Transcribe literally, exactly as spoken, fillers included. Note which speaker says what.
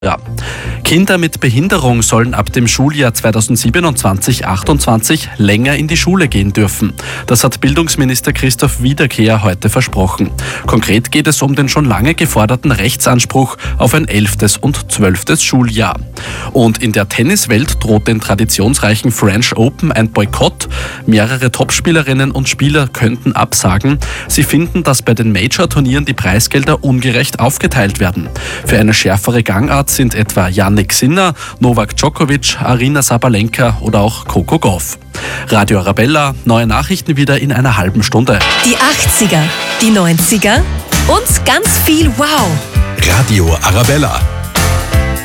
Speaker 1: Ja. Kinder mit Behinderung sollen ab dem Schuljahr zweitausendsiebenundzwanzig achtundzwanzig länger in die Schule gehen dürfen. Das hat Bildungsminister Christoph Wiederkehr heute versprochen. Konkret geht es um den schon lange geforderten Rechtsanspruch auf ein elftes und zwölftes Schuljahr. Und in der Tenniswelt droht den traditionsreichen French Open ein Boykott. Mehrere Topspielerinnen und Spieler könnten absagen. Sie finden, dass bei den Major-Turnieren die Preisgelder ungerecht aufgeteilt werden. Für eine schärfere Gangart sind etwa Jannik Sinner, Novak Djokovic, Aryna Sabalenka oder auch Coco Gauff. Radio Arabella, neue Nachrichten wieder in einer halben Stunde.
Speaker 2: Die achtziger, die neunziger und ganz viel Wow.
Speaker 3: Radio Arabella.